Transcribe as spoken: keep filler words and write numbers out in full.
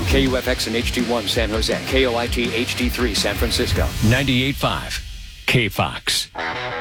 K U F X and H D one San Jose. K O I T H D three San Francisco. ninety-eight point five K Fox.